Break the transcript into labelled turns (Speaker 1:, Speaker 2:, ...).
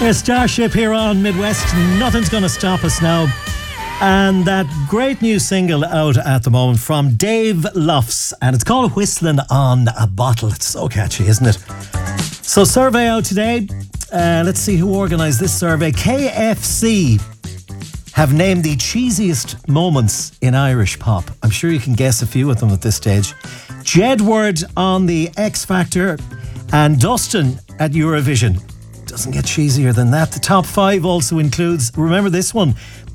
Speaker 1: There's Starship here on Midwest. Nothing's going to stop us now. And that great new single out at the moment from Dave Luffs, and it's called Whistling on a Bottle. It's so catchy, isn't it? So survey out today. Let's see who organised this survey. KFC have named the cheesiest moments in Irish pop. I'm sure you can guess a few of them at this stage. Jedward on the X Factor and Dustin at Eurovision. Doesn't get cheesier than that. The top 5 also includes, remember this one,